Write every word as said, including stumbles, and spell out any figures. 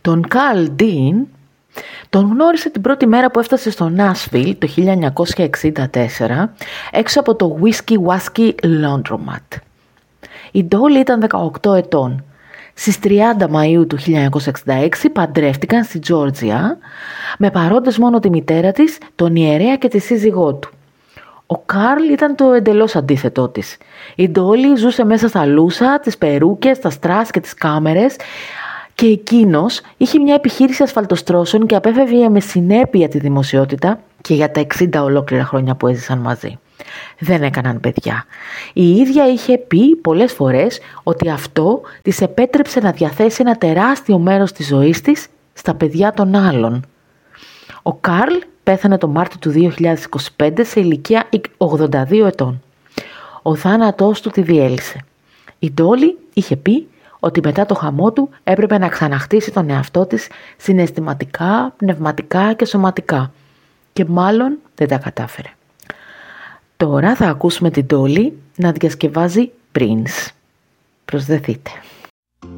Τον Καρλ Ντίν τον γνώρισε την πρώτη μέρα που έφτασε στο Νάσβιλ το χίλια εννιακόσια εξήντα τέσσερα έξω από το Whiskey Wasky Laundromat. Η Ντόλι ήταν δεκαοκτώ ετών. Στις τριάντα Μαΐου του χίλια εννιακόσια εξήντα έξι παντρεύτηκαν στη Τζόρτζια, με παρόντες μόνο τη μητέρα της, τον ιερέα και τη σύζυγό του. Ο Καρλ ήταν το εντελώς αντίθετό της. Η Ντόλι ζούσε μέσα στα λούσα, τις περούκες, τα στρας και τις κάμερες και εκείνος είχε μια επιχείρηση ασφαλτοστρώσεων και απέφευγε με συνέπεια τη δημοσιότητα και για τα εξήντα ολόκληρα χρόνια που έζησαν μαζί. Δεν έκαναν παιδιά. Η ίδια είχε πει πολλές φορές ότι αυτό της επέτρεψε να διαθέσει ένα τεράστιο μέρος της ζωής της στα παιδιά των άλλων. Ο Καρλ πέθανε το Μάρτιο του δύο χιλιάδες είκοσι πέντε σε ηλικία ογδόντα δύο ετών. Ο θάνατός του τη διέλυσε. Η Ντόλι είχε πει ότι μετά το χαμό του έπρεπε να ξαναχτίσει τον εαυτό της συναισθηματικά, πνευματικά και σωματικά. Και μάλλον δεν τα κατάφερε. Τώρα θα ακούσουμε την Ντόλι να διασκευάζει Prince. Προσδεθείτε.